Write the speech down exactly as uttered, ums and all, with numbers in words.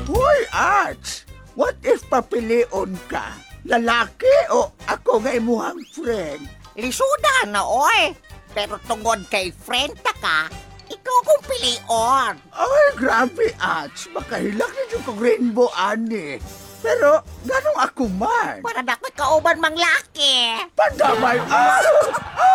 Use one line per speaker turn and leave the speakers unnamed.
Hoy, Arch! What if papilion ka? Lalaki o ako nga imuhang friend?
Lisuda na, oy. Pero tungod kay friend ta ka, ikaw kong pilion.
Ay, grabe, Arch. Makahilak na yung kong rainbow, ani. Pero, ganong ako man.
Para dapat kauban mang laki.
Pandamay, ah!